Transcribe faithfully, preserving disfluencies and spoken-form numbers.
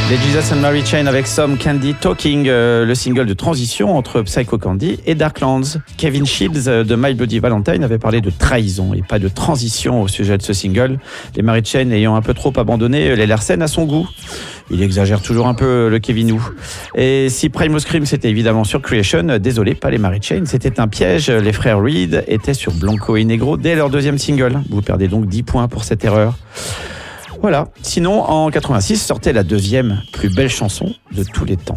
Les Jesus and Mary Chain avec Some Candy Talking, euh, le single de transition entre Psycho Candy et Darklands. Kevin Shields de My Bloody Valentine avait parlé de trahison et pas de transition au sujet de ce single, les Mary Chain ayant un peu trop abandonné les Larsen à son goût. Il exagère toujours un peu le Kevinou. Et si Primal Scream c'était évidemment sur Creation, désolé, pas les Mary Chain, c'était un piège. Les frères Reed étaient sur Blanco et Negro dès leur deuxième single. Vous perdez donc dix points pour cette erreur. Voilà. Sinon, en quatre-vingt-six sortait la deuxième plus belle chanson de tous les temps.